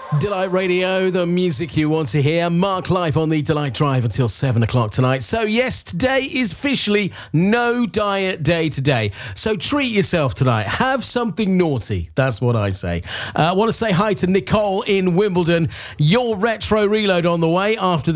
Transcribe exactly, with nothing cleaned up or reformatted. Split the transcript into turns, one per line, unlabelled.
Delight Radio, the music you want to hear. Mark live on the Delight Drive until seven o'clock tonight. So yes, today is officially no diet day today. So treat yourself tonight. Have something naughty. That's what I say. Uh, I want to say hi to Nicole in Wimbledon. Your retro reload on the way after the